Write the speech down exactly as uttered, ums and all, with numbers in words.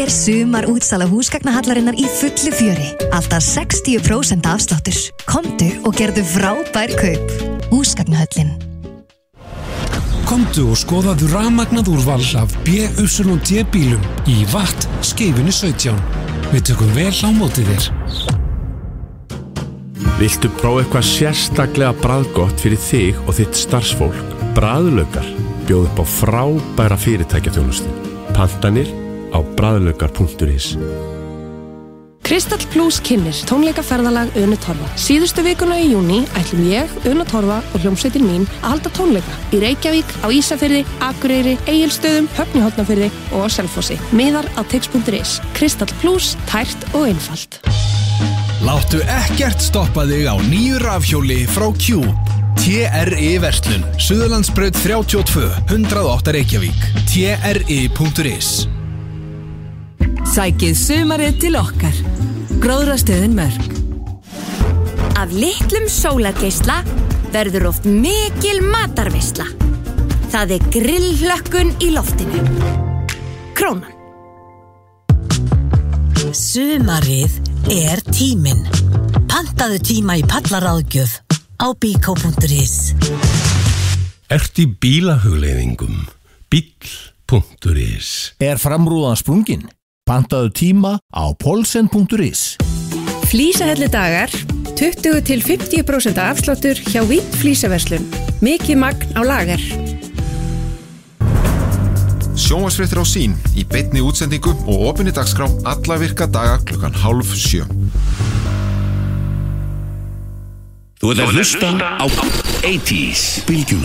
er sumar útsala húsgagnahallarinnar í fullu fjöri. Alltaf sextíu prósent afsláttur. Komdu og gerðu frábær kaup. Húsgagnahöllin. Komdu og skoðaðu rafmagnað úrval af B Y D bílum í Watt Skeifunni sautján. Við tökum vel á móti þér. Viltu prófa eitthvað sérstaklega bragðgott fyrir þig og þitt starfsfólk? Bragðlaukar bjóð upp á frábæra fyrirtækjaþjónustu. Pantanir á bragðlaukar punktur is. Kristall Plus kynnir tónleikaferðalag Unu Torfa. Síðustu vikuna í júní ætlum ég, Una Torfa og hljómsveitin mín að halda tónleika í Reykjavík, á Ísafirði, Akureyri, Egilsstöðum, Höfn í Hornafirði og á Selfossi. Miðar á tix punktur is. Kristall Plus, tært og einfalt. Láttu ekkert stoppa þig á nýju rafhjóli frá Cube. T R I verslun, Suðurlandsbraut þrjátíu og tvö, hundrað og átta Reykjavík. T R I punktur is. Sækið sumarið til okkar. Gróðrastöðin Mörk. Af litlum sólargeisla verður oft mikil matarveisla. Það er grillhlökkun í loftinu. Krónan. Sumarið er tíminn. Pantaðu tíma í pallaráðgjöf á bíkó punktur is. Ert í bílahugleiðingum? bíll punktur is. Er framrúðan sprungin? Pantaðu tíma á polsen punktur is. Flísahelli dagar, tuttugu til fimmtíu prósent afsláttur hjá Vitt flísaverslun. Mikið magn á lager. Sjónvarpsfréttir á Sýn í beinni útsendingu og opinni dagskrá alla virka daga klukkan hálf sjö. Þú ert að hlusta á áttatíu Bylgjuna.